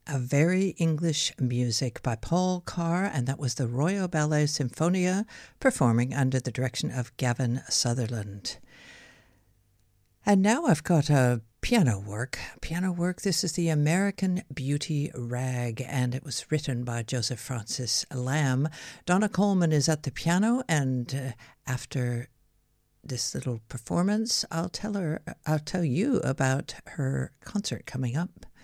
A Very English Music by Paul Carr, and that was the Royal Ballet Sinfonia performing under the direction of Gavin Sutherland. And now I've got a piano work. This is the American Beauty Rag, and it was written by Joseph Francis Lamb. Donna Coleman is at the piano, and after this little performance, I'll tell you about her concert coming up.